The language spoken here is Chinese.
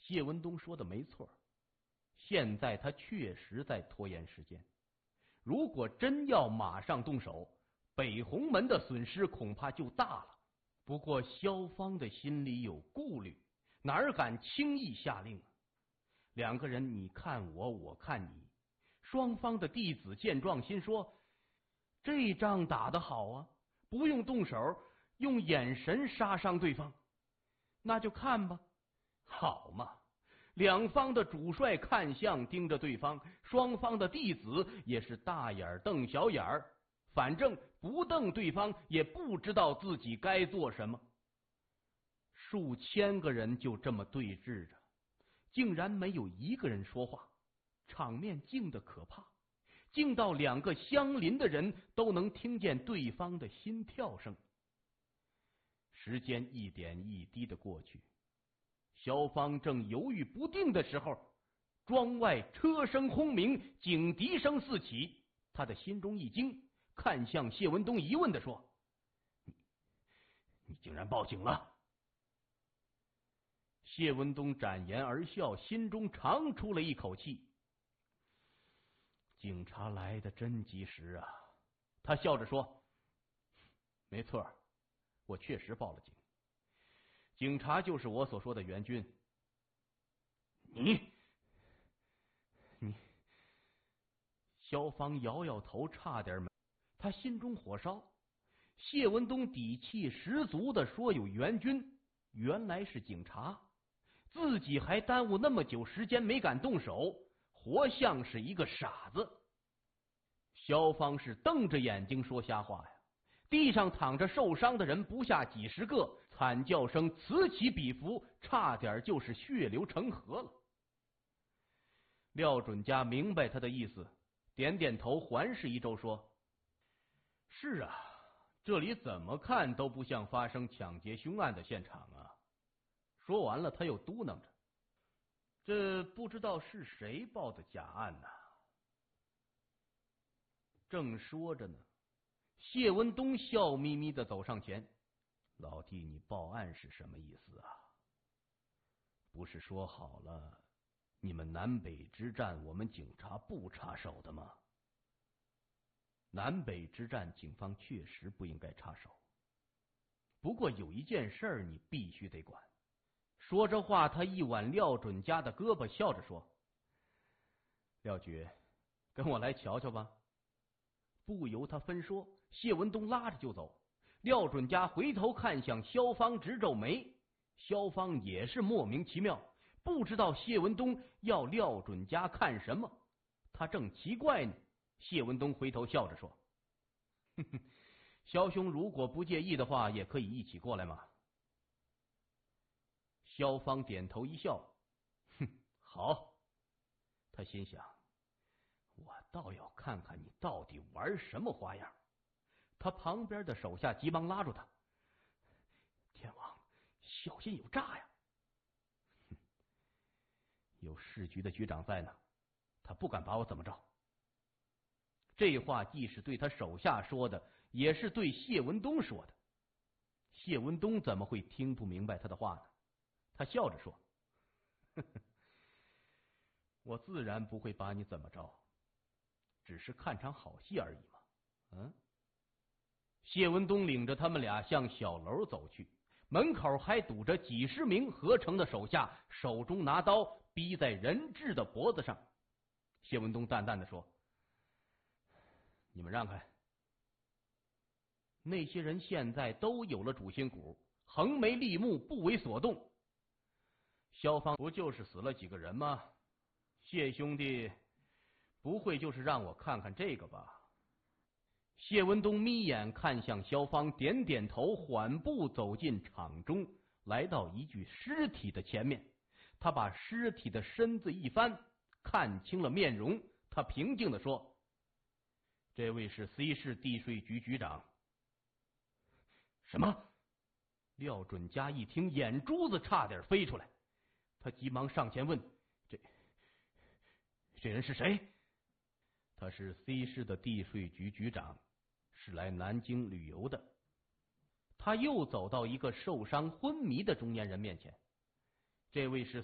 谢文东说的没错，现在他确实在拖延时间。如果真要马上动手，北红门的损失恐怕就大了。不过萧芳的心里有顾虑，哪敢轻易下令啊？两个人你看我，我看你，双方的弟子见状心说，这仗打得好啊，不用动手，用眼神杀伤对方，那就看吧。好嘛，两方的主帅看相盯着对方，双方的弟子也是大眼瞪小眼儿，反正不瞪对方也不知道自己该做什么。数千个人就这么对峙着，竟然没有一个人说话，场面静得可怕，静到两个相邻的人都能听见对方的心跳声。时间一点一滴的过去，萧芳正犹豫不定的时候，庄外车声轰鸣，警笛声四起，他的心中一惊，看向谢文东，疑问地说：“你竟然报警了？”谢文东展颜而笑，心中长出了一口气。警察来的真及时啊！他笑着说：“没错，我确实报了警。警察就是我所说的袁军。”你，萧芳摇摇头，差点没，他心中火烧。谢文东底气十足的说有袁军，原来是警察，自己还耽误那么久时间没敢动手，活像是一个傻子。萧芳是瞪着眼睛说瞎话呀！地上躺着受伤的人不下几十个，惨叫声此起彼伏，差点就是血流成河了。廖准家明白他的意思，点点头，环视一周说：“是啊，这里怎么看都不像发生抢劫凶案的现场啊。”说完了，他又嘟囔着：“这不知道是谁报的假案呢？”正说着呢，谢文东笑眯眯的走上前：“老弟，你报案是什么意思啊？不是说好了你们南北之战我们警察不插手的吗？”南北之战警方确实不应该插手，不过有一件事儿你必须得管。说着话，他一挽廖准家的胳膊，笑着说：“廖局，跟我来瞧瞧吧。”不由他分说，谢文东拉着就走。廖准家回头看向萧芳，直皱眉。萧芳也是莫名其妙，不知道谢文东要廖准家看什么，他正奇怪呢。谢文东回头笑着说：“哼哼，萧兄如果不介意的话，也可以一起过来嘛。”萧芳点头一笑：“哼，好。”他心想，我倒要看看你到底玩什么花样。他旁边的手下急忙拉住他：“天王，小心有诈呀！”有市局的局长在呢，他不敢把我怎么着。这话既是对他手下说的，也是对谢文东说的。谢文东怎么会听不明白他的话呢？他笑着说：“呵呵，我自然不会把你怎么着，只是看场好戏而已嘛。”嗯。谢文东领着他们俩向小楼走去，门口还堵着几十名合成的手下，手中拿刀逼在人质的脖子上。谢文东淡淡的说：“你们让开。”那些人现在都有了主心骨，横眉立目，不为所动。萧芳不就是死了几个人吗？谢兄弟不会就是让我看看这个吧？谢文东眯眼看向萧芳，点点头，缓步走进场中，来到一具尸体的前面。他把尸体的身子一翻，看清了面容。他平静地说：“这位是 C 市地税局局长。”什么？廖准家一听，眼珠子差点飞出来。他急忙上前问：“这人是谁？”他是 C 市的地税局局长，是来南京旅游的。他又走到一个受伤昏迷的中年人面前：“这位是